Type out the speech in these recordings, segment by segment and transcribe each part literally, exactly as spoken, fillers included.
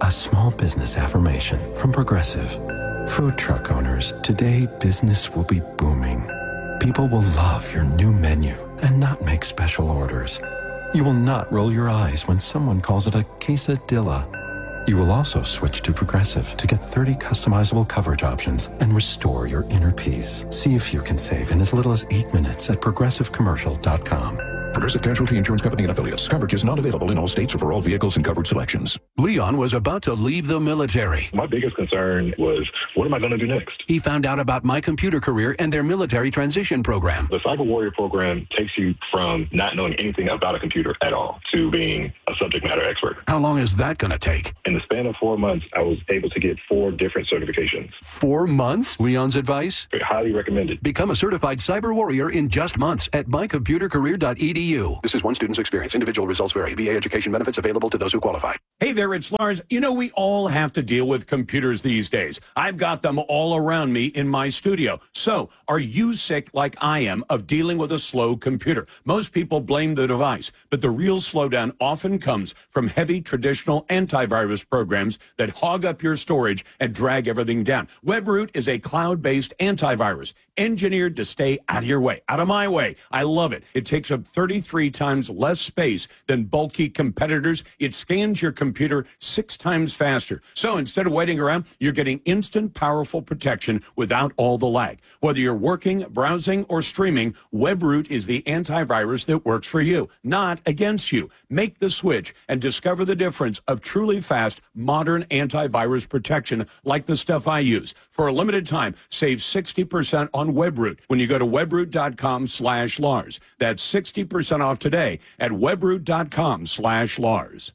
A small business affirmation from Progressive. Food truck owners, today business will be booming. People will love your new menu and not make special orders. You will not roll your eyes when someone calls it a quesadilla. You will also switch to Progressive to get thirty customizable coverage options and restore your inner peace. See if you can save in as little as eight minutes at progressive commercial dot com. Progressive Casualty Insurance Company and Affiliates. Coverage is not available in all states or for all vehicles and covered selections. Leon was about to leave the military. My biggest concern was, what am I going to do next? He found out about My Computer Career and their military transition program. The Cyber Warrior program takes you from not knowing anything about a computer at all to being a subject matter expert. How long is that going to take? In the span of four months, I was able to get four different certifications. Four months? Leon's advice? Highly recommended. Become a certified cyber warrior in just months at my computer career dot e d u. This is one student's experience. Individual results vary. V A education benefits available to those who qualify. Hey there, it's Lars. You know, we all have to deal with computers these days. I've got them all around me in my studio. So, are you sick like I am of dealing with a slow computer? Most people blame the device, but the real slowdown often comes from heavy traditional antivirus programs that hog up your storage and drag everything down. WebRoot is a cloud-based antivirus engineered to stay out of your way, out of my way. I love it. It takes up thirty-three times less space than bulky competitors. It scans your computer six times faster. So instead of waiting around, you're getting instant, powerful protection without all the lag. Whether you're working, browsing, or streaming, WebRoot is the antivirus that works for you, not against you. Make the switch and discover the difference of truly fast, modern antivirus protection like the stuff I use. For a limited time, save sixty percent on WebRoot when you go to webroot dot com slash Lars. That's sixty percent off today at webroot dot com slash Lars.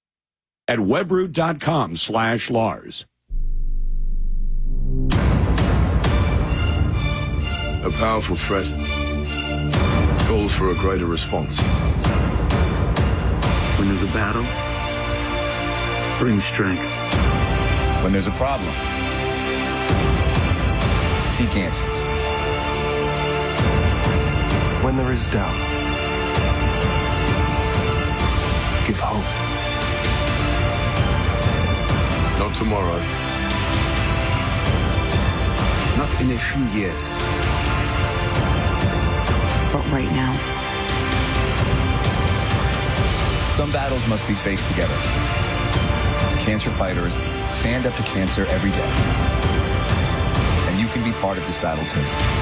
At webroot dot com slash Lars. A powerful threat calls for a greater response. When there's a battle, bring strength. When there's a problem, seek answers. When there is doubt, give hope. Not tomorrow. Not in a few years. But right now. Some battles must be faced together. Cancer fighters stand up to cancer every day. And you can be part of this battle too.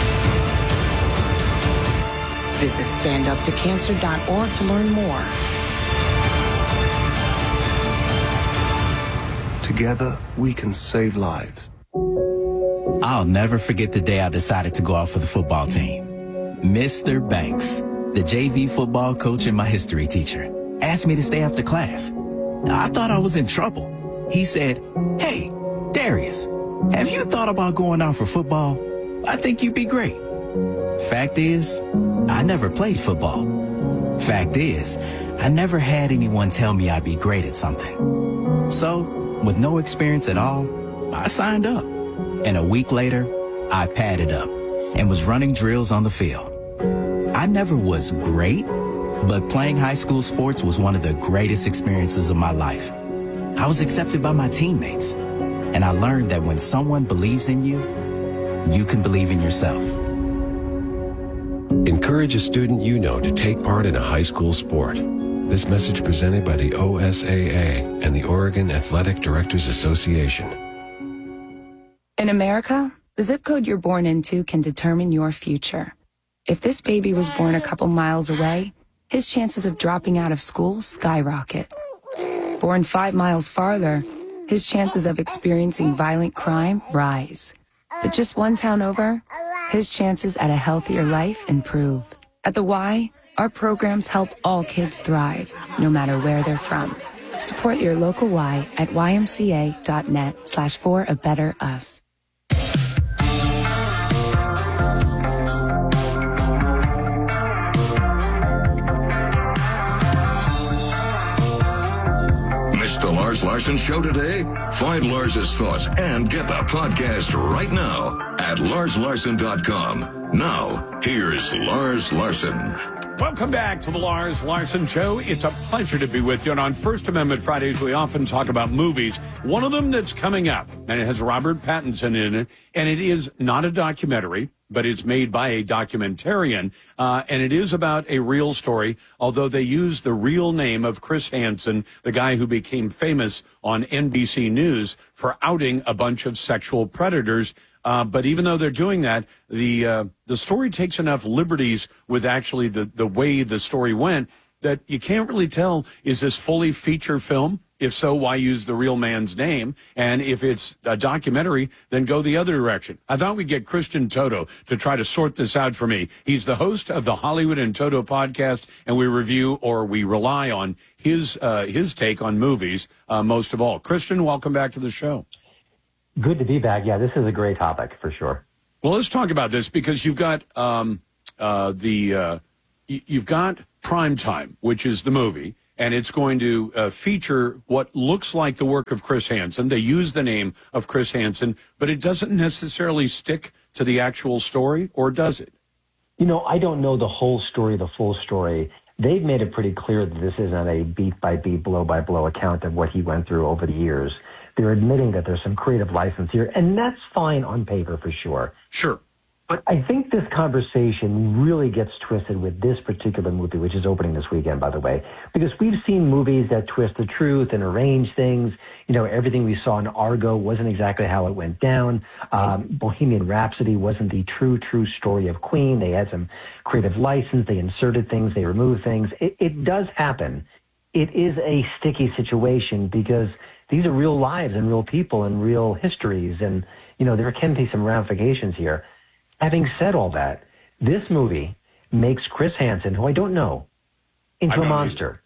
Visit stand up to cancer dot org to learn more. Together, we can save lives. I'll never forget the day I decided to go out for the football team. Mister Banks, the J V football coach and my history teacher, asked me to stay after class. I thought I was in trouble. He said, "Hey, Darius, have you thought about going out for football? I think you'd be great." Fact is, I never played football. Fact is, I never had anyone tell me I'd be great at something. So, with no experience at all, I signed up. And a week later, I padded up and was running drills on the field. I never was great, but playing high school sports was one of the greatest experiences of my life. I was accepted by my teammates, and I learned that when someone believes in you, you can believe in yourself. Encourage a student you know to take part in a high school sport. This message presented by the O S A A and the Oregon Athletic Directors Association. In America, the zip code you're born into can determine your future. If this baby was born a couple miles away, his chances of dropping out of school skyrocket. Born five miles farther, his chances of experiencing violent crime rise. But just one town over, his chances at a healthier life improve. At the Y, our programs help all kids thrive, no matter where they're from. Support your local Y at y m c a dot net slash for a better us. Missed the Lars Larson Show today? Find Lars's thoughts and get the podcast right now at lars larson dot com. Now, here's Lars Larson. Welcome back to the Lars Larson Show. It's a pleasure to be with you. And on First Amendment Fridays, we often talk about movies. One of them that's coming up, and it has Robert Pattinson in it, and it is not a documentary, but it's made by a documentarian, uh, and it is about a real story, although they use the real name of Chris Hansen, the guy who became famous on N B C News for outing a bunch of sexual predators. Uh, but even though they're doing that, the uh, the story takes enough liberties with actually the, the way the story went that you can't really tell, is this fully feature film? If so, why use the real man's name? And if it's a documentary, then go the other direction. I thought we'd get Christian Toto to try to sort this out for me. He's the host of the Hollywood and Toto podcast, and we review or we rely on his uh, his take on movies uh, most of all. Christian, welcome back to the show. Good to be back. Yeah, this is a great topic for sure. Well, let's talk about this because you've got um, uh, the uh, y- you've got Primetime, which is the movie, and it's going to uh, feature what looks like the work of Chris Hansen. They use the name of Chris Hansen, but it doesn't necessarily stick to the actual story, or does it? You know, I don't know the whole story, the full story. They've made it pretty clear that this isn't a beat-by-beat, blow-by-blow account of what he went through over the years. They're admitting that there's some creative license here, and that's fine on paper for sure. Sure. But I think this conversation really gets twisted with this particular movie, which is opening this weekend, by the way, because we've seen movies that twist the truth and arrange things. You know, everything we saw in Argo wasn't exactly how it went down. Um, Bohemian Rhapsody wasn't the true, true story of Queen. They had some creative license. They inserted things. They removed things. It, it does happen. It is a sticky situation because these are real lives and real people and real histories. And, you know, there can be some ramifications here. Having said all that, this movie makes Chris Hansen, who I don't know, into a monster.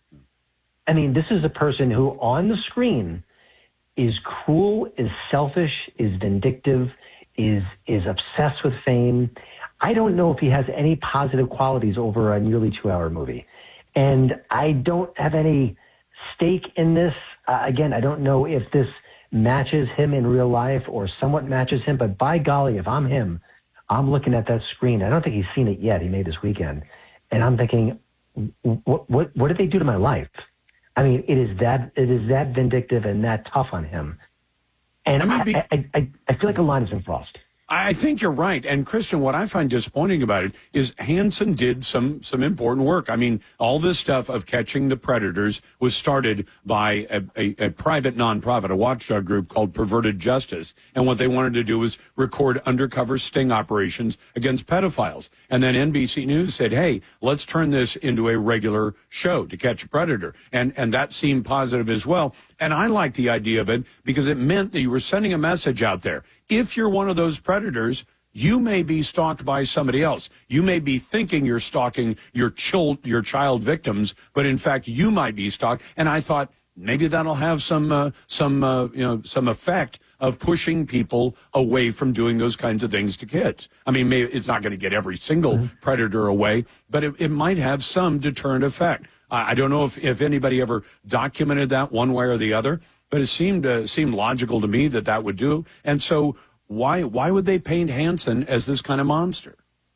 I mean, this is a person who on the screen is cruel, is selfish, is vindictive, is is obsessed with fame. I don't know if he has any positive qualities over a nearly two-hour movie. And I don't have any stake in this. Uh, again, I don't know if this matches him in real life or somewhat matches him, but by golly, if I'm him, I'm looking at that screen. I don't think he's seen it yet. He made this weekend. And I'm thinking, what what what did they do to my life? I mean, it is that it is that vindictive and that tough on him. And I, mean, I, I, I, I feel like a line has been crossed. I think you're right. And, Christian, what I find disappointing about it is Hansen did some some important work. I mean, all this stuff of catching the predators was started by a, a, a private nonprofit, a watchdog group called Perverted Justice. And what they wanted to do was record undercover sting operations against pedophiles. And then N B C News said, hey, let's turn this into a regular show to catch a predator. And, and that seemed positive as well. And I liked the idea of it because it meant that you were sending a message out there. If you're one of those predators, you may be stalked by somebody else. You may be thinking you're stalking your child, your child victims, but in fact, you might be stalked. And I thought maybe that'll have some, uh, some, uh, you know, some effect of pushing people away from doing those kinds of things to kids. I mean, maybe it's not going to get every single mm-hmm. predator away, but it, it might have some deterrent effect. I don't know if, if anybody ever documented that one way or the other, but it seemed uh, seemed logical to me that that would do. And so why why would they paint Hansen as this kind of monster?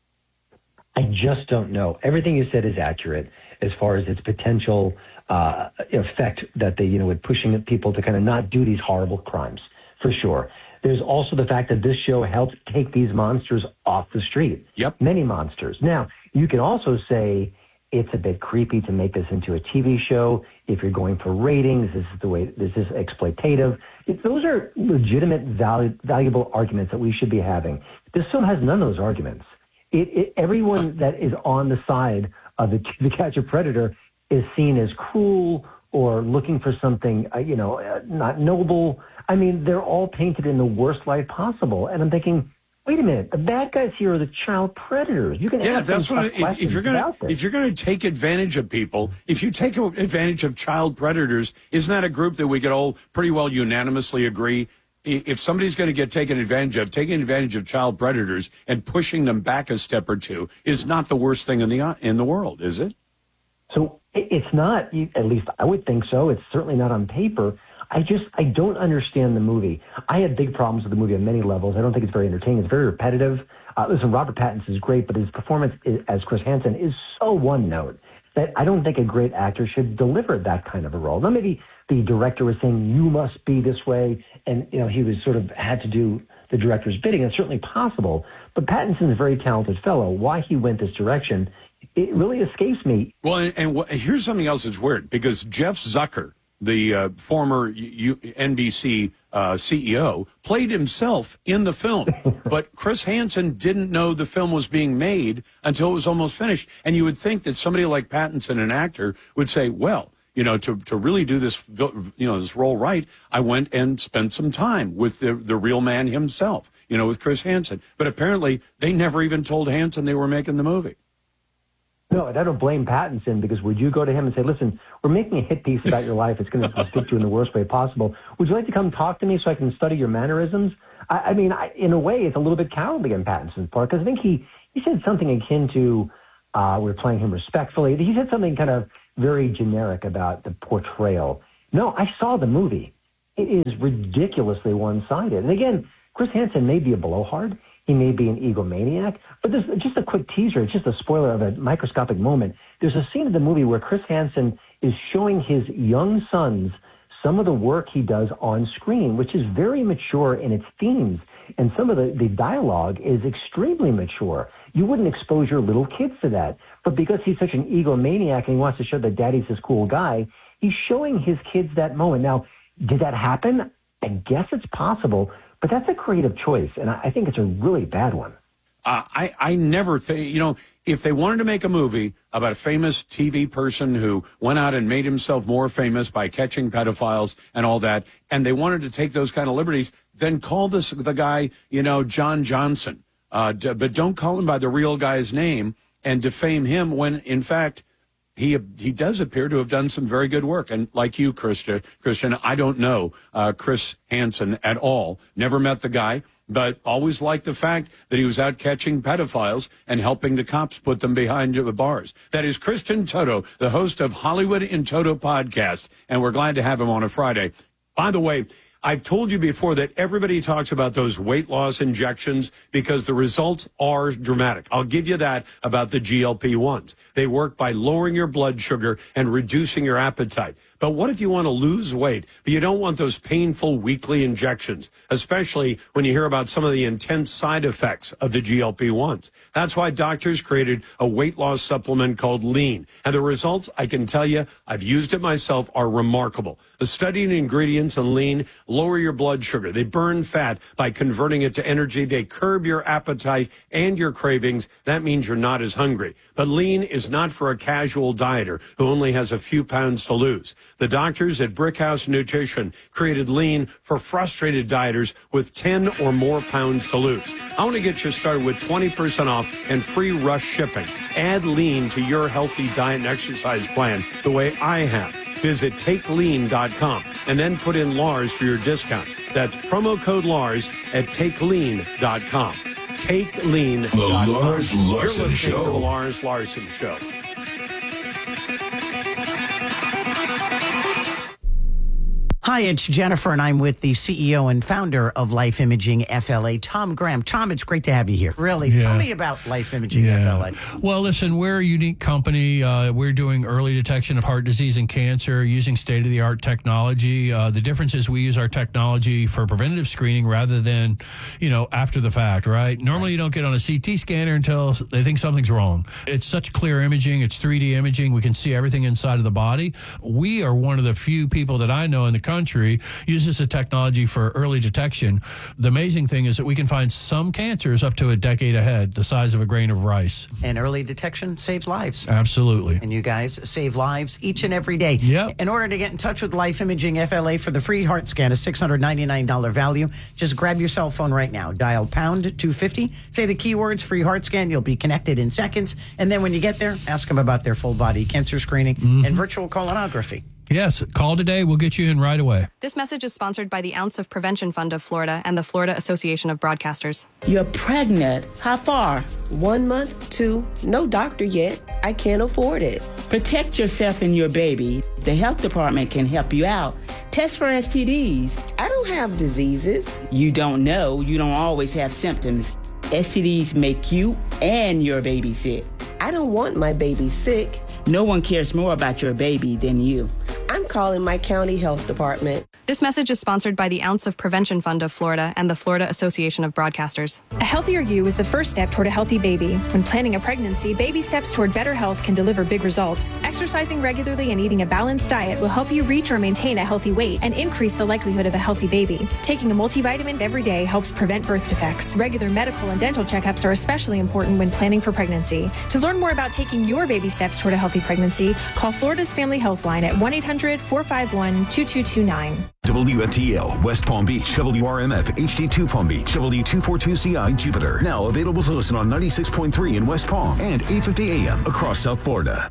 I just don't know. Everything you said is accurate as far as its potential uh, effect that they, you know, with pushing people to kind of not do these horrible crimes, for sure. There's also the fact that this show helped take these monsters off the street. Yep. Many monsters. Now, you can also say it's a bit creepy to make this into a T V show. If you're going for ratings, this is the way, this is exploitative. It, those are legitimate, valu- valuable arguments that we should be having. This film has none of those arguments. It, it, everyone that is on the side of the, the catch a predator is seen as cruel or looking for something, uh, you know, uh, not noble. I mean, they're all painted in the worst light possible. And I'm thinking, wait a minute, the bad guys here are the child predators. You can yeah, ask that's what. If, if you're going to if you're going to take advantage of people, if you take advantage of child predators, isn't that a group that we could all pretty well unanimously agree? If somebody's going to get taken advantage of, taking advantage of child predators and pushing them back a step or two is not the worst thing in the in the world, is it? So it's not. At least I would think so. It's certainly not on paper. I just, I don't understand the movie. I had big problems with the movie on many levels. I don't think it's very entertaining. It's very repetitive. Uh, listen, Robert Pattinson is great, but his performance is, as Chris Hansen is so one note that I don't think a great actor should deliver that kind of a role. Now, maybe the director was saying, you must be this way, and, you know, he was sort of had to do the director's bidding. It's certainly possible, but Pattinson's a very talented fellow. Why he went this direction, it really escapes me. Well, and, and wh- here's something else that's weird, because Jeff Zucker, the uh, former U- N B C uh, C E O, played himself in the film. But Chris Hansen didn't know the film was being made until it was almost finished. And you would think that somebody like Pattinson, an actor, would say, well, you know, to, to really do this, you know, this role right, I went and spent some time with the, the real man himself, you know, with Chris Hansen. But apparently they never even told Hansen they were making the movie. No, and I don't blame Pattinson, because would you go to him and say, listen, we're making a hit piece about your life. It's going to stick you in the worst way possible. Would you like to come talk to me so I can study your mannerisms? I, I mean, I, in a way, it's a little bit cowardly on Pattinson's part, because I think he, he said something akin to, uh, we're playing him respectfully. He said something kind of very generic about the portrayal. No, I saw the movie. It is ridiculously one-sided. And again, Chris Hansen may be a blowhard. He may be an egomaniac, but there's just a quick teaser. It's just a spoiler of a microscopic moment. There's a scene in the movie where Chris Hansen is showing his young sons some of the work he does on screen, which is very mature in its themes. And some of the, the dialogue is extremely mature. You wouldn't expose your little kids to that. But because he's such an egomaniac and he wants to show that daddy's this cool guy, he's showing his kids that moment. Now, did that happen? I guess it's possible, but that's a creative choice, and I, I think it's a really bad one. Uh, I, I never think, you know, if they wanted to make a movie about a famous T V person who went out and made himself more famous by catching pedophiles and all that, and they wanted to take those kind of liberties, then call this the guy, you know, John Johnson. Uh, d- but don't call him by the real guy's name and defame him when, in fact, he he does appear to have done some very good work. And like you, Christian, Christian, I don't know uh, Chris Hansen at all. Never met the guy, but always liked the fact that he was out catching pedophiles and helping the cops put them behind the bars. That is Christian Toto, the host of Hollywood in Toto podcast, and we're glad to have him on a Friday. By the way, I've told you before that everybody talks about those weight loss injections because the results are dramatic. I'll give you that about the G L P ones. They work by lowering your blood sugar and reducing your appetite. But what if you want to lose weight, but you don't want those painful weekly injections, especially when you hear about some of the intense side effects of the G L P ones? That's why doctors created a weight loss supplement called Lean. And the results, I can tell you, I've used it myself, are remarkable. The studied ingredients in Lean lower your blood sugar. They burn fat by converting it to energy. They curb your appetite and your cravings. That means you're not as hungry. But Lean is not for a casual dieter who only has a few pounds to lose. The doctors at Brickhouse Nutrition created Lean for frustrated dieters with ten or more pounds to lose. I want to get you started with twenty percent off and free rush shipping. Add Lean to your healthy diet and exercise plan the way I have. Visit take lean dot com and then put in Lars for your discount. That's promo code Lars at take lean dot com. take lean dot com. The Lars Larson Show. The Lars Larson Show. Hi, it's Jennifer, and I'm with the C E O and founder of Life Imaging F L A, Tom Graham. Tom, it's great to have you here. Really, yeah. Tell me about Life Imaging yeah. F L A. Well, listen, we're a unique company. Uh, we're doing early detection of heart disease and cancer using state-of-the-art technology. Uh, the difference is we use our technology for preventative screening rather than, you know, after the fact, right? Normally, you don't get on a C T scanner until they think something's wrong. It's such clear imaging. It's three D imaging. We can see everything inside of the body. We are one of the few people that I know in the country uses the technology for early detection. The amazing thing is that we can find some cancers up to a decade ahead, the size of a grain of rice. And early detection saves lives. Absolutely. And you guys save lives each and every day. Yep. In order to get in touch with Life Imaging F L A for the free heart scan, a six hundred ninety-nine dollars value, just grab your cell phone right now. Dial pound two fifty. Say the keywords free heart scan. You'll be connected in seconds. And then when you get there, ask them about their full body cancer screening mm-hmm. and virtual colonography. Yes, call today. We'll get you in right away. This message is sponsored by the Ounce of Prevention Fund of Florida and the Florida Association of Broadcasters. You're pregnant. How far? One month, two. No doctor yet. I can't afford it. Protect yourself and your baby. The health department can help you out. Test for S T Ds. I don't have diseases. You don't know. You don't always have symptoms. S T Ds make you and your baby sick. I don't want my baby sick. No one cares more about your baby than you. I'm calling my county health department. This message is sponsored by the Ounce of Prevention Fund of Florida and the Florida Association of Broadcasters. A healthier you is the first step toward a healthy baby. When planning a pregnancy, baby steps toward better health can deliver big results. Exercising regularly and eating a balanced diet will help you reach or maintain a healthy weight and increase the likelihood of a healthy baby. Taking a multivitamin every day helps prevent birth defects. Regular medical and dental checkups are especially important when planning for pregnancy. To learn more about taking your baby steps toward a healthy pregnancy, call Florida's Family Health Line at one eight hundred, four five one, two two two nine. W F T L, West Palm Beach, W R M F, H D two Palm Beach, W two forty-two C I, Jupiter. Now available to listen on ninety-six point three in West Palm and eight fifty A M across South Florida.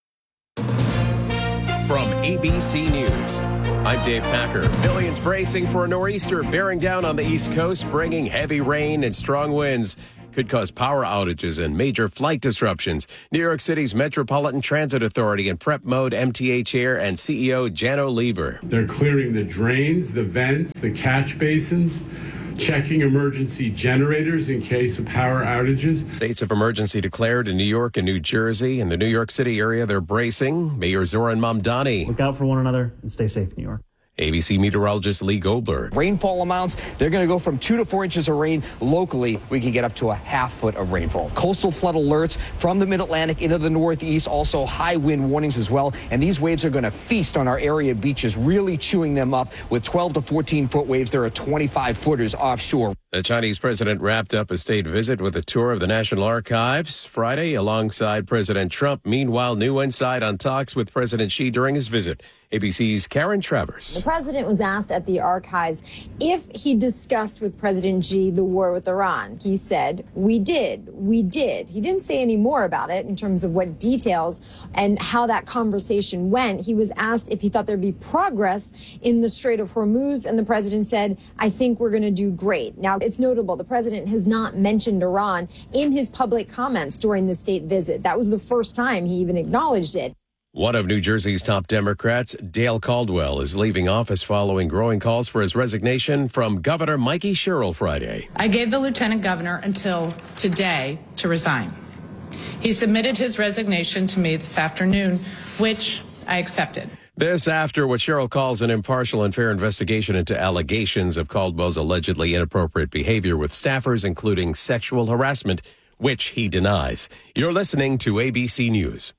From A B C News, I'm Dave Packer. Millions bracing for a nor'easter bearing down on the East Coast, bringing heavy rain and strong winds. Could cause power outages and major flight disruptions. New York City's Metropolitan Transit Authority in prep mode, M T A Chair and C E O Jano Lieber. They're clearing the drains, the vents, the catch basins, checking emergency generators in case of power outages. States of emergency declared in New York and New Jersey. In the New York City area, they're bracing. Mayor Zoran Mamdani. Look out for one another and stay safe, New York. A B C meteorologist Lee Goldberg. Rainfall amounts, they're going to go from two to four inches of rain. Locally, we can get up to a half foot of rainfall. Coastal flood alerts from the mid-Atlantic into the northeast, also high wind warnings as well. And these waves are going to feast on our area beaches, really chewing them up with twelve to fourteen foot waves. There are twenty-five footers offshore. The Chinese president wrapped up a state visit with a tour of the National Archives Friday alongside President Trump. Meanwhile, new insight on talks with President Xi during his visit. A B C's Karen Travers. The president was asked at the archives if he discussed with President Xi the war with Iran. He said, we did, we did. He didn't say any more about it in terms of what details and how that conversation went. He was asked if he thought there'd be progress in the Strait of Hormuz, and the president said, I think we're going to do great. Now, it's notable the president has not mentioned Iran in his public comments during the state visit. That was the first time he even acknowledged it. One of New Jersey's top Democrats, Dale Caldwell, is leaving office following growing calls for his resignation from Governor Mikey Sherrill Friday. I gave the lieutenant governor until today to resign. He submitted his resignation to me this afternoon, which I accepted. This after what Sherrill calls an impartial and fair investigation into allegations of Caldwell's allegedly inappropriate behavior with staffers, including sexual harassment, which he denies. You're listening to A B C News.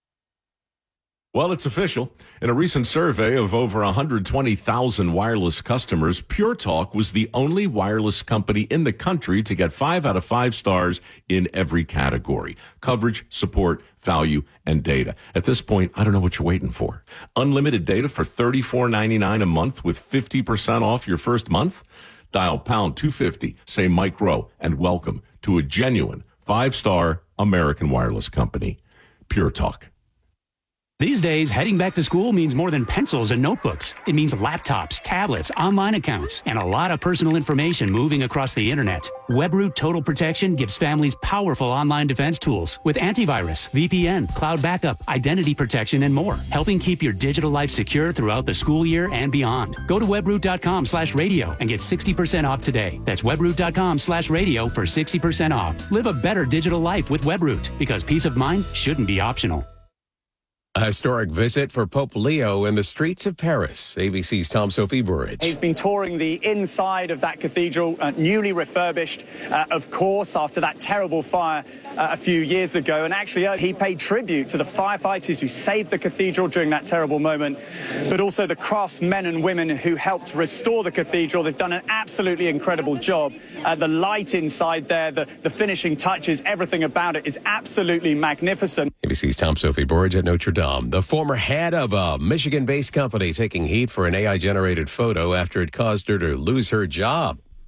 Well, it's official. In a recent survey of over one hundred twenty thousand wireless customers, Pure Talk was the only wireless company in the country to get five out of five stars in every category: coverage, support, value, and data. At this point, I don't know what you're waiting for. Unlimited data for thirty-four ninety-nine a month with fifty percent off your first month? Dial pound two fifty, say Mike Rowe, and welcome to a genuine five-star American wireless company. Pure Talk. These days, heading back to school means more than pencils and notebooks. It means laptops, tablets, online accounts, and a lot of personal information moving across the internet. WebRoot Total Protection gives families powerful online defense tools with antivirus, V P N, cloud backup, identity protection, and more, helping keep your digital life secure throughout the school year and beyond. Go to webroot.com slash radio and get sixty percent off today. That's webroot.com slash radio for sixty percent off. Live a better digital life with WebRoot, because peace of mind shouldn't be optional. A historic visit for Pope Leo in the streets of Paris. A B C's Tom Sophie Burridge. He's been touring the inside of that cathedral, uh, newly refurbished, uh, of course, after that terrible fire uh, a few years ago. And actually, uh, he paid tribute to the firefighters who saved the cathedral during that terrible moment, but also the craftsmen and women who helped restore the cathedral. They've done an absolutely incredible job. Uh, the light inside there, the, the finishing touches, everything about it is absolutely magnificent. A B C's Tom Sophie Burridge at Notre Dame. The former head of a Michigan-based company taking heat for an A I-generated photo after it caused her to lose her job.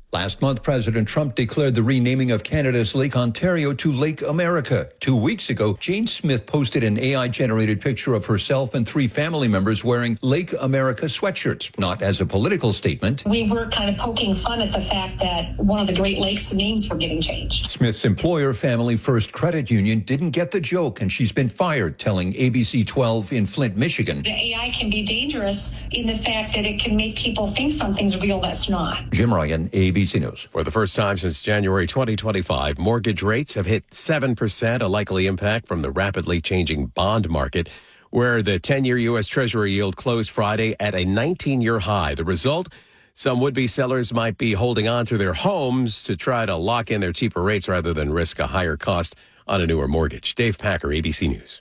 Last month, President Trump declared the renaming of Canada's Lake Ontario to Lake America. Two weeks ago, Jane Smith posted an A I-generated picture of herself and three family members wearing Lake America sweatshirts, not as a political statement. We were kind of poking fun at the fact that one of the Great Lakes names were getting changed. Smith's employer, Family First Credit Union, didn't get the joke, and she's been fired, telling A B C twelve in Flint, Michigan. The A I can be dangerous in the fact that it can make people think something's real that's not. Jim Ryan, A B C News. For the first time since January twenty twenty-five, mortgage rates have hit seven percent, a likely impact from the rapidly changing bond market, where the ten-year U S Treasury yield closed Friday at a nineteen-year high. The result? Some would-be sellers might be holding on to their homes to try to lock in their cheaper rates rather than risk a higher cost on a newer mortgage. Dave Packer, A B C News.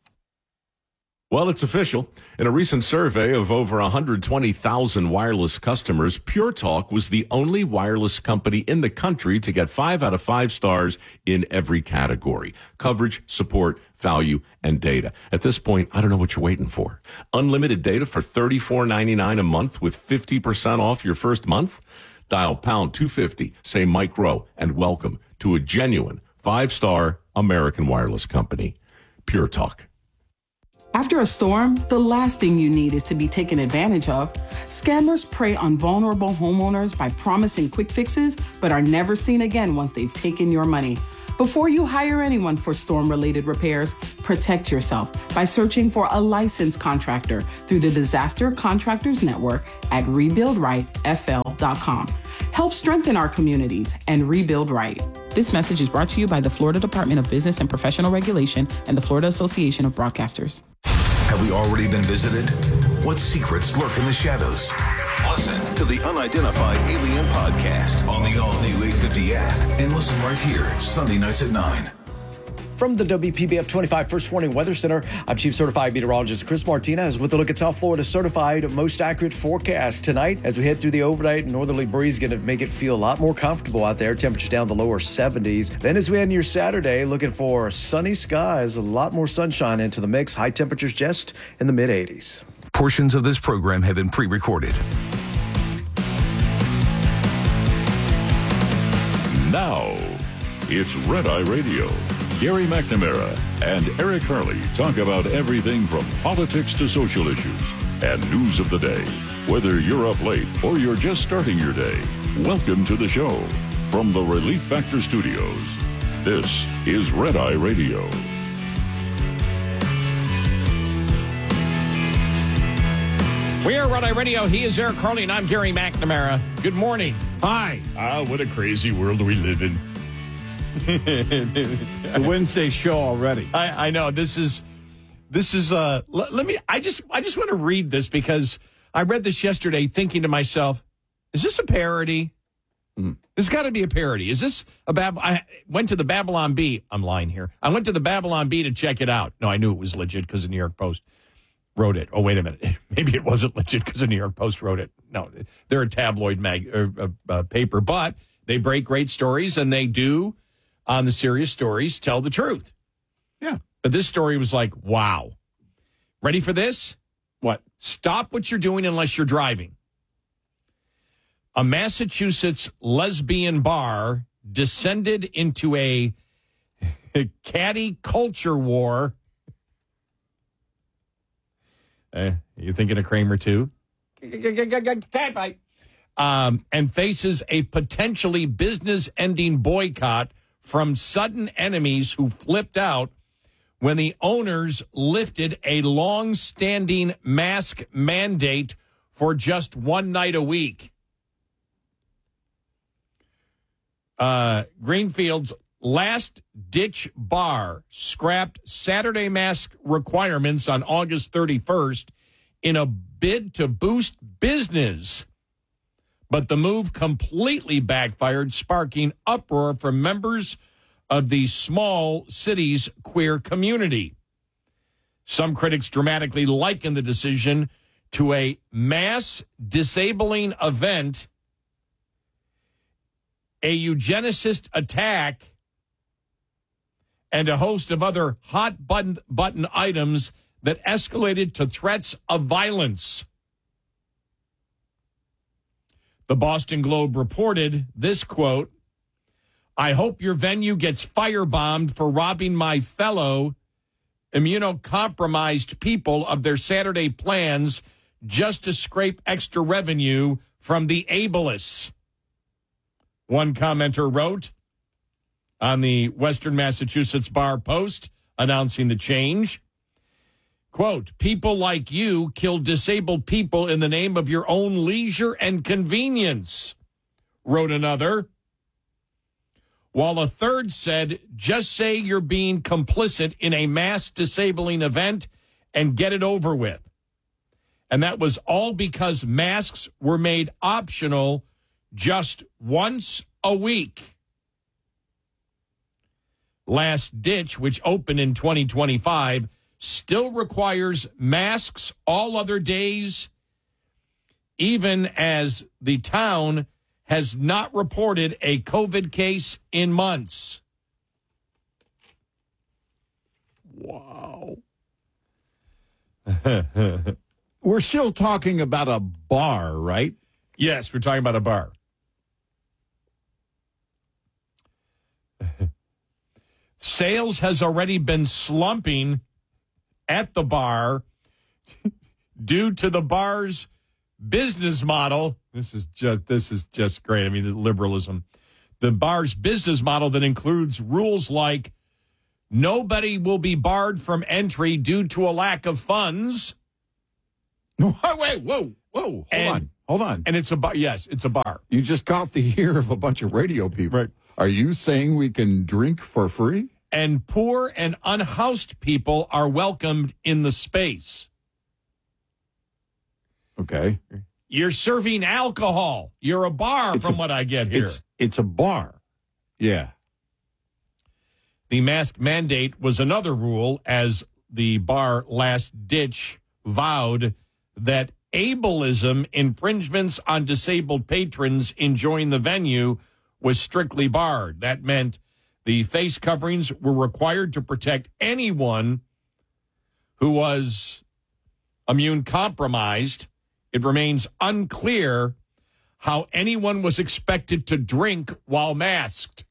Well, it's official. In a recent survey of over one hundred twenty thousand wireless customers, Pure Talk was the only wireless company in the country to get five out of five stars in every category: coverage, support, value, and data. At this point, I don't know what you're waiting for. Unlimited data for thirty-four ninety-nine a month with fifty percent off your first month? Dial pound two fifty, say Mike Rowe, and welcome to a genuine five-star American wireless company, Pure Talk. After a storm, the last thing you need is to be taken advantage of. Scammers prey on vulnerable homeowners by promising quick fixes, but are never seen again once they've taken your money. Before you hire anyone for storm-related repairs, protect yourself by searching for a licensed contractor through the Disaster Contractors Network at rebuild right f l dot com. Help strengthen our communities and rebuild right. This message is brought to you by the Florida Department of Business and Professional Regulation and the Florida Association of Broadcasters. Have we already been visited? What secrets lurk in the shadows? Listen to the Unidentified Alien Podcast on the all-new eight fifty app and listen right here, Sunday nights at nine. From the W P B F twenty-five First Warning Weather Center, I'm Chief Certified Meteorologist Chris Martinez with a look at South Florida's certified most accurate forecast. Tonight, as we head through the overnight, northerly breeze going to make it feel a lot more comfortable out there. Temperatures down to lower seventies. Then as we head into your Saturday, looking for sunny skies, a lot more sunshine into the mix. High temperatures just in the mid eighties. Portions of this program have been pre-recorded. Now, it's Red Eye Radio. Gary McNamara and Eric Hurley talk about everything from politics to social issues and news of the day. Whether you're up late or you're just starting your day, welcome to the show. From the Relief Factor Studios, this is Red Eye Radio. We are Red Eye Radio. He is Eric Hurley, and I'm Gary McNamara. Good morning. Hi. Ah, what a crazy world we live in. The Wednesday show already. I, I know this is this is uh let, let me I just I just want to read this because I read this yesterday thinking to myself, is this a parody? Mm. There's got to be a parody. Is this a Bab I went to the Babylon Bee. I'm lying here. I went to the Babylon Bee to check it out. No, I knew it was legit because the New York Post wrote it. Oh, wait a minute. Maybe it wasn't legit because the New York Post wrote it. No, they're a tabloid mag or, uh, uh, paper, but they break great stories and they do on the serious stories tell the truth. Yeah. But this story was like, wow. Ready for this? What? Stop what you're doing unless you're driving. A Massachusetts lesbian bar descended into a, a catty culture war. Uh, you thinking of Kramer too? Cat fight. Um, and faces a potentially business-ending boycott from sudden enemies who flipped out when the owners lifted a long-standing mask mandate for just one night a week. Uh, Greenfield's Last Ditch Bar scrapped Saturday mask requirements on August thirty-first in a bid to boost business. But the move completely backfired, sparking uproar from members of the small city's queer community. Some critics dramatically liken the decision to a mass disabling event, a eugenicist attack, and a host of other hot button, button items that escalated to threats of violence. The Boston Globe reported this quote, "I hope your venue gets firebombed for robbing my fellow immunocompromised people of their Saturday plans just to scrape extra revenue from the ableists." One commenter wrote on the Western Massachusetts Bar Post announcing the change, quote, "People like you kill disabled people in the name of your own leisure and convenience," wrote another. While a third said, "Just say you're being complicit in a mass disabling event and get it over with." And that was all because masks were made optional just once a week. Last Ditch, which opened in twenty twenty-five, still requires masks all other days, even as the town has not reported a COVID case in months. Wow. We're still talking about a bar, right? Yes, we're talking about a bar. Sales has already been slumping at the bar due to the bar's business model. This is just this is just great. I mean, the liberalism. The bar's business model that includes rules like nobody will be barred from entry due to a lack of funds. Wait, wait, whoa, whoa, hold and, on, hold on. And it's a bar. Yes, it's a bar. You just caught the ear of a bunch of radio people. Right. Are you saying we can drink for free? And poor and unhoused people are welcomed in the space. Okay. You're serving alcohol. You're a bar, It's from a- what I get here. It's, it's a bar. Yeah. The mask mandate was another rule, as the bar Last Ditch vowed that ableism infringements on disabled patrons enjoying the venue was strictly barred. That meant the face coverings were required to protect anyone who was immune compromised. It remains unclear how anyone was expected to drink while masked.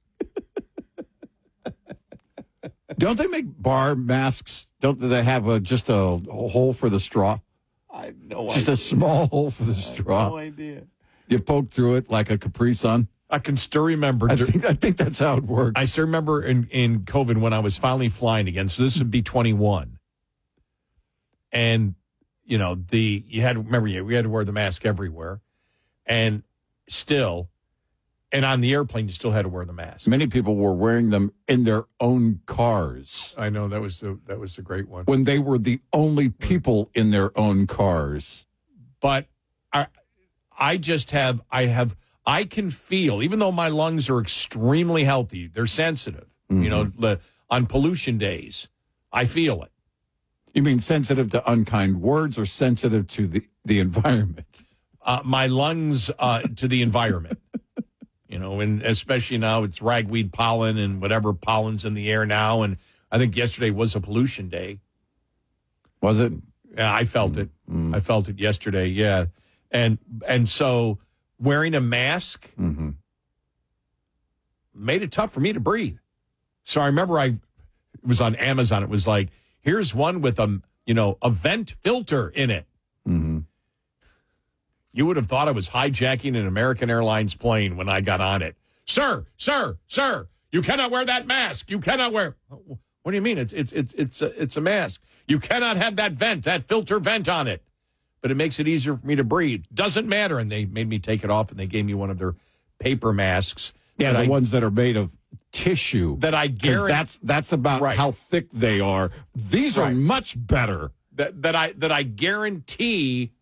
Don't they make bar masks? Don't they have a, just a, a hole for the straw? I have no Just idea. a small hole for the straw. No idea. You poke through it like a Capri Sun. I can still remember. I think, I think that's how it works. I still remember in, in COVID when I was finally flying again. So this would be twenty-one. And, you know, the you had, remember, we had to wear the mask everywhere. And still, and on the airplane, you still had to wear the mask. Many people were wearing them in their own cars I know, that was the, that was the great one. when they were the only people in their own cars. But I, I just have, I have, I can feel, even though my lungs are extremely healthy, they're sensitive. Mm-hmm. You know, the, on pollution days, I feel it. You mean sensitive to unkind words or sensitive to the, the environment? Uh, my lungs uh, to the environment. You know, and especially now it's ragweed pollen and whatever pollen's in the air now. And I think yesterday was a pollution day. Was it? Yeah, I felt it. Mm. I felt it yesterday. Yeah, and and so wearing a mask Mm-hmm. made it tough for me to breathe. So I remember I it was on Amazon. It was like, here's one with a you know a vent filter in it. Mm-hmm. You would have thought I was hijacking an American Airlines plane when I got on it. Sir, sir, sir, you cannot wear that mask. You cannot wear. What do you mean? It's it's it's it's a, it's a mask. You cannot have that vent, that filter vent on it. But it makes it easier for me to breathe. Doesn't matter. And they made me take it off, and they gave me one of their paper masks. Yeah, the I, ones that are made of tissue. that I 'Cause guarantee that's that's about Right. how thick they are. These are Right. much better. that that I that I guarantee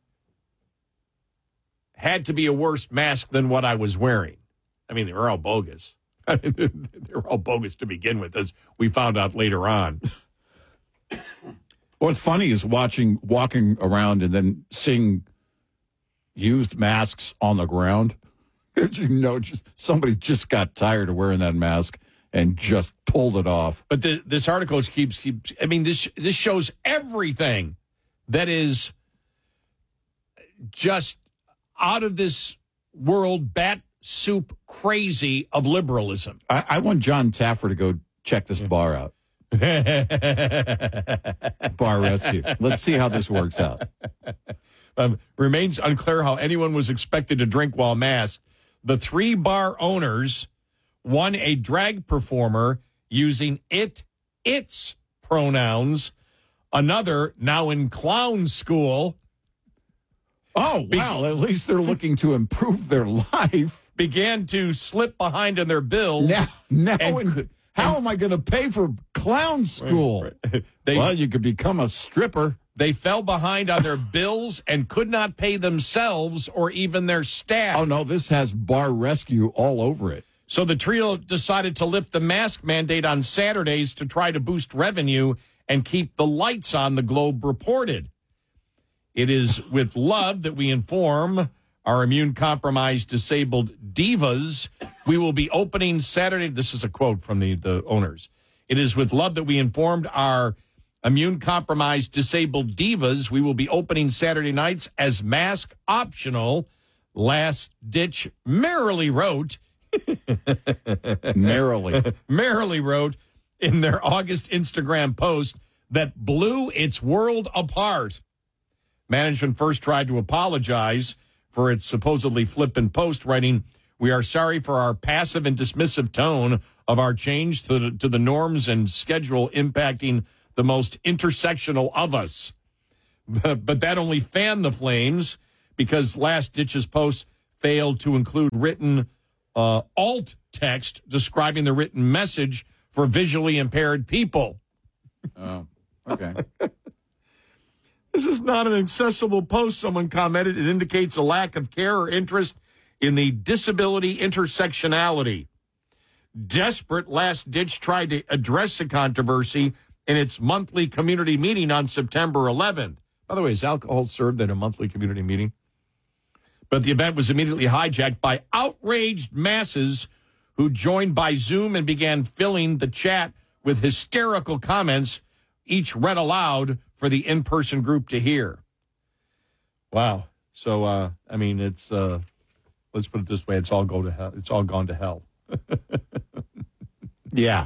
had to be a worse mask than what I was wearing. I mean, they were all bogus. I mean, they were all bogus to begin with, as we found out later on. What's funny is watching, walking around and then seeing used masks on the ground. You know, just somebody just got tired of wearing that mask and just pulled it off. But the, this article keeps keeps. I mean, this this shows everything that is just out of this world bat soup crazy of liberalism. I, I want John Taffer to go check this bar out. Bar rescue. Let's see how this works out. Um, remains unclear how anyone was expected to drink while masked. The three bar owners, one a drag performer using it, its pronouns, another now in clown school. Oh, wow. At least they're looking to improve their life. Began to slip behind in their bills. Now, now and, in, how am I going to pay for clown school? Right, right. They, well, you could become a stripper. They fell behind on their bills and could not pay themselves or even their staff. Oh, no, this has bar rescue all over it. So the trio decided to lift the mask mandate on Saturdays to try to boost revenue and keep the lights on, the Globe reported. It is with love that we inform our immune-compromised disabled divas. We will be opening Saturday. This is a quote from the, the owners. It is with love that we informed our immune-compromised disabled divas. We will be opening Saturday nights as mask optional. Last Ditch merrily wrote. merrily. merrily wrote in their August Instagram post that blew its world apart. Management first tried to apologize for its supposedly flippant post, writing, "We are sorry for our passive and dismissive tone of our change to the, to the norms and schedule impacting the most intersectional of us." But, but that only fanned the flames because Last Ditch's post failed to include written uh, alt text describing the written message for visually impaired people. Oh, okay. This is not an accessible post, someone commented. It indicates a lack of care or interest in the disability intersectionality. Desperate, Last Ditch tried to address the controversy in its monthly community meeting on September eleventh. By the way, is alcohol served at a monthly community meeting? But the event was immediately hijacked by outraged masses who joined by Zoom and began filling the chat with hysterical comments, each read aloud for the in-person group to hear. Wow. So, uh, I mean, it's, uh, let's put it this way. It's all go to hell. It's all gone to hell. Yeah.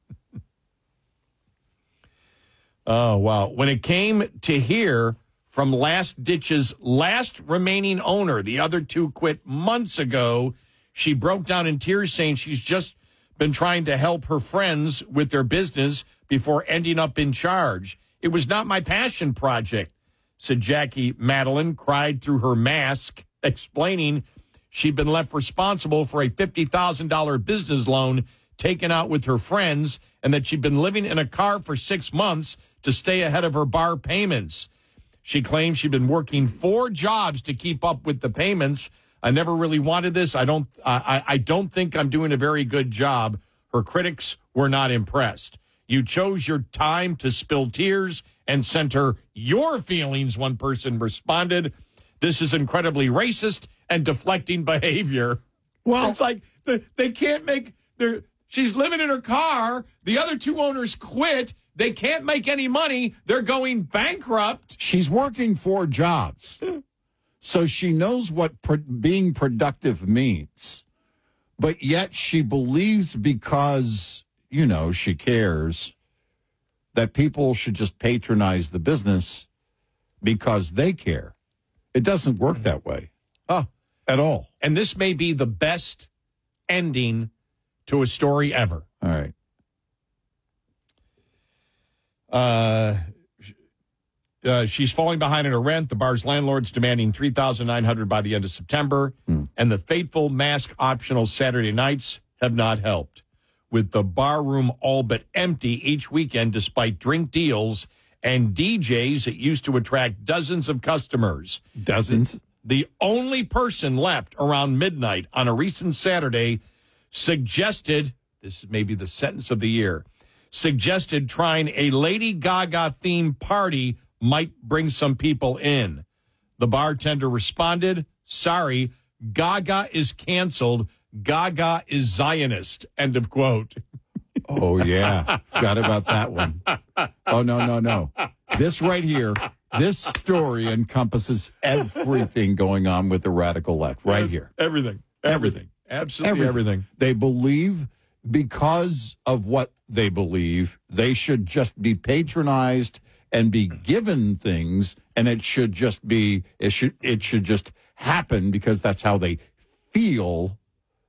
Oh, wow. When it came to hear from Last Ditch's last remaining owner, the other two quit months ago, she broke down in tears saying she's just been trying to help her friends with their business before ending up in charge. It was not my passion project, said Jackie Madeline, cried through her mask, explaining she'd been left responsible for a fifty thousand dollars business loan taken out with her friends and that she'd been living in a car for six months to stay ahead of her bar payments. She claims she'd been working four jobs to keep up with the payments. I never really wanted this. I don't, I, I don't think I'm doing a very good job. Her critics were not impressed. You chose your time to spill tears and center your feelings, one person responded. This is incredibly racist and deflecting behavior. Well, it's like the, they can't make their. She's living in her car. The other two owners quit. They can't make any money. They're going bankrupt. She's working four jobs. So she knows what pro- being productive means. But yet she believes because, you know, she cares that people should just patronize the business because they care. It doesn't work that way. Oh, at all. And this may be the best ending to a story ever. All right. Uh, uh, she's falling behind in her rent. The bar's landlord's demanding three thousand nine hundred dollars by the end of September. Mm. And the fateful mask optional Saturday nights have not helped. With the bar room all but empty each weekend despite drink deals and D Js that used to attract dozens of customers. Dozens? The, the only person left around midnight on a recent Saturday suggested, this is maybe the sentence of the year, suggested trying a Lady Gaga themed party might bring some people in. The bartender responded, sorry, Gaga is canceled. Gaga is Zionist. End of quote. Oh, yeah. Forgot about that one. Oh, no, no, no. This right here This story encompasses everything going on with the radical left right Yes, here. Everything. Everything. Absolutely everything. They believe because of what they believe, they should just be patronized and be given things, and it should just be, it should, it should just happen because that's how they feel.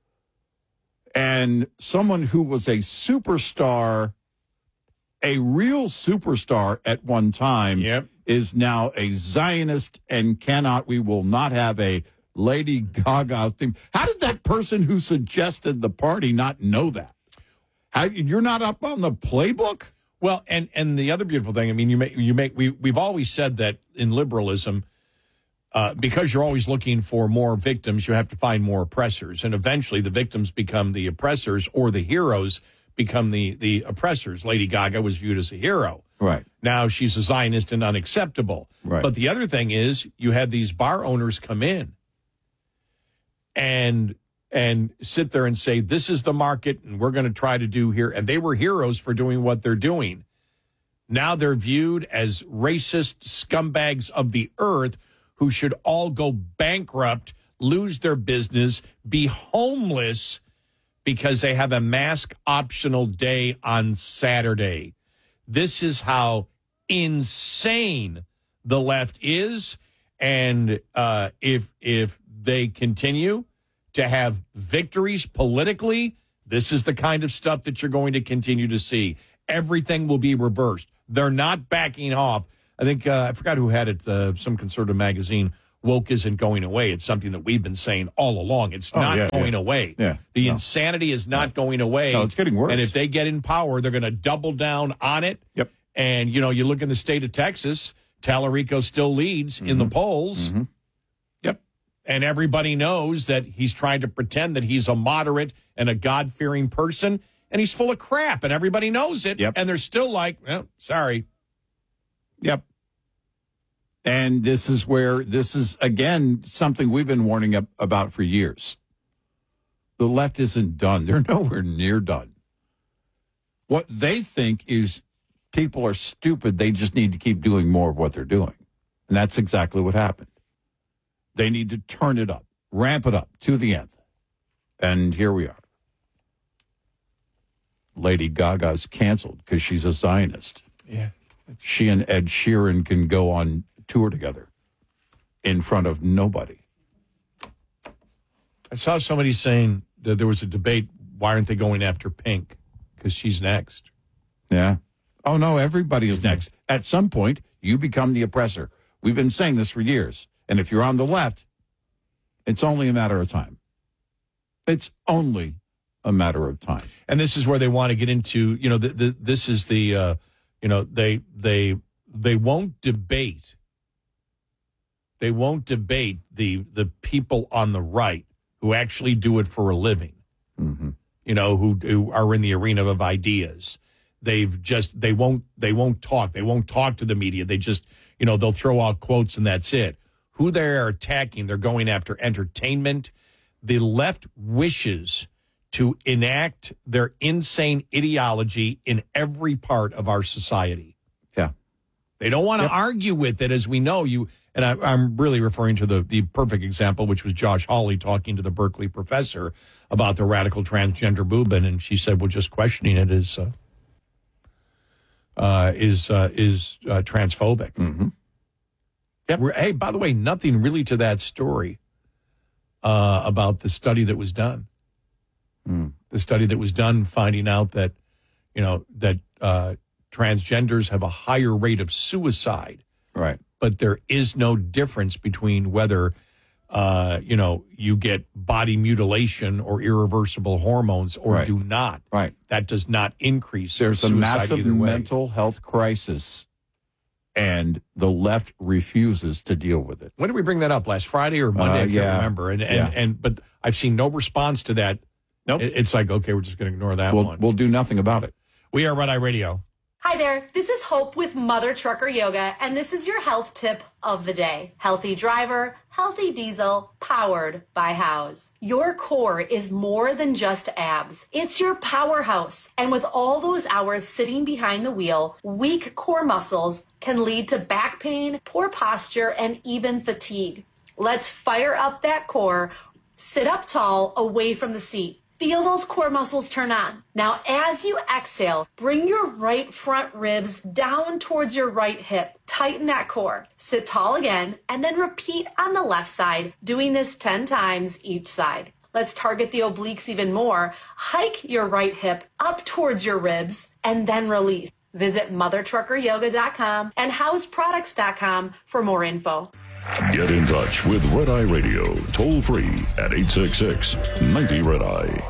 And someone who was a superstar, a real superstar at one time, yep. is now a Zionist and cannot, we will not have a Lady Gaga theme. How did that person who suggested the party not know that? How, you're not up on the playbook? Well, and, and the other beautiful thing, I mean, you make, you make, we, we've always said that in liberalism, uh, because you're always looking for more victims, you have to find more oppressors. And eventually the victims become the oppressors, or the heroes become the, the oppressors. Lady Gaga was viewed as a hero. Right. Now she's a Zionist and unacceptable. Right. But the other thing is you had these bar owners come in and and sit there and say, this is the market and we're going to try to do here. And they were heroes for doing what they're doing. Now they're viewed as racist scumbags of the earth who should all go bankrupt, lose their business, be homeless because they have a mask optional day on Saturday. This is how insane the left is. And uh, if if they continue to have victories politically, this is the kind of stuff that you're going to continue to see. Everything will be reversed. They're not backing off. I think, uh, I forgot who had it, uh, some conservative magazine, woke isn't going away. It's something that we've been saying all along. It's Oh, not yeah, going yeah. away. Yeah. The No. insanity is not going away. No, it's getting worse. And if they get in power, they're going to double down on it. Yep. And, you know, you look in the state of Texas, Tallarico still leads Mm-hmm. in the polls. Yep. And everybody knows that he's trying to pretend that he's a moderate and a God-fearing person, and he's full of crap, and everybody knows it. Yep. And they're still like, well, sorry. Yep. And this is where, this is, again, something we've been warning ab- about for years. The left isn't done. They're nowhere near done. What they think is people are stupid. They just need to keep doing more of what they're doing. And that's exactly what happened. They need to turn it up, ramp it up to the nth. And here we are. Lady Gaga's canceled because she's a Zionist. Yeah. She and Ed Sheeran can go on tour together in front of nobody. I saw somebody saying that there was a debate, why aren't they going after Pink? Because she's next. Yeah. Oh, no, everybody is next. At some point, you become the oppressor. We've been saying this for years. And if you're on the left, it's only a matter of time. It's only a matter of time. And this is where they want to get into, you know, the, the, this is the, uh, you know, they they they won't debate. They won't debate the the people on the right who actually do it for a living. Mm-hmm. You know, who, who are in the arena of ideas. They've just they won't they won't talk. They won't talk to the media. They just, you know, they'll throw out quotes and that's it. Who they are attacking, they're going after entertainment. The left wishes to enact their insane ideology in every part of our society. Yeah. They don't want to Yep. argue with it, as we know. You and I, I'm really referring to the, the perfect example, which was Josh Hawley talking to the Berkeley professor about the radical transgender movement, and she said, "Well, just questioning it is uh, uh, is uh, is uh, transphobic." Mm-hmm. Yep. Hey, by the way, nothing really to that story uh, about the study that was done. Mm. The study that was done finding out that, you know, that uh, transgenders have a higher rate of suicide. Right. But there is no difference between whether, uh, you know, you get body mutilation or irreversible hormones or Right. do not. Right. That does not increase There's a suicide massive either way. mental health crisis, and the left refuses to deal with it. When did we bring that up? Last Friday or Monday? Uh, I can't yeah. remember. And, and, Yeah. and but I've seen no response to that. Nope. It- It's like, okay, we're just going to ignore that We'll, one. we'll do nothing about it. We are Red Eye Radio. Hi there, this is Hope with Mother Trucker Yoga, and this is your health tip of the day. Healthy driver, healthy diesel, powered by House. Your core is more than just abs. It's your powerhouse. And with all those hours sitting behind the wheel, weak core muscles can lead to back pain, poor posture, and even fatigue. Let's fire up that core. Sit up tall, away from the seat. Feel those core muscles turn on. Now, as you exhale, bring your right front ribs down towards your right hip. Tighten that core. Sit tall again, and then repeat on the left side, doing this ten times each side. Let's target the obliques even more. Hike your right hip up towards your ribs, and then release. Visit mother trucker yoga dot com and house products dot com for more info. Get in touch with Red Eye Radio, toll free at eight six six, nine zero, Red Eye.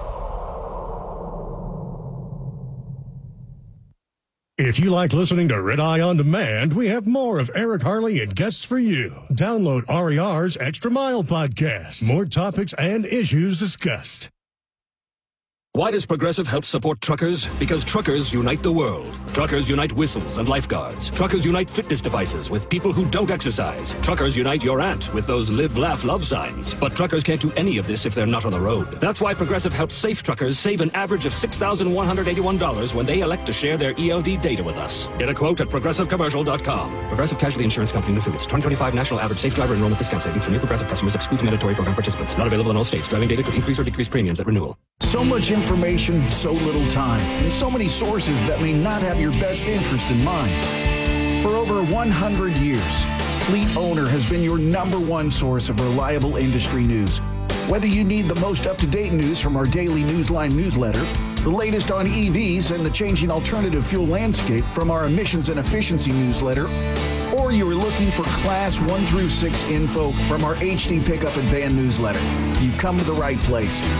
If you like listening to Red Eye On Demand, we have more of Eric Harley and guests for you. Download R E R's Extra Mile podcast. More topics and issues discussed. Why does Progressive help support truckers? Because truckers unite the world. Truckers unite whistles and lifeguards. Truckers unite fitness devices with people who don't exercise. Truckers unite your aunt with those live, laugh, love signs. But truckers can't do any of this if they're not on the road. That's why Progressive helps safe truckers save an average of six thousand one hundred eighty-one dollars when they elect to share their E L D data with us. Get a quote at progressive commercial dot com. Progressive Casualty Insurance Company and affiliates. twenty twenty-five National Average Safe Driver Enrollment Discount Savings for new Progressive customers excludes mandatory program participants. Not available in all states. Driving data could increase or decrease premiums at renewal. So much information, so little time, and so many sources that may not have your best interest in mind. For over one hundred years, Fleet Owner has been your number one source of reliable industry news. Whether you need the most up-to-date news from our daily Newsline newsletter, the latest on E Vs and the changing alternative fuel landscape from our emissions and efficiency newsletter, or you are looking for class one through six info from our H D Pickup and Van newsletter, you've come to the right place.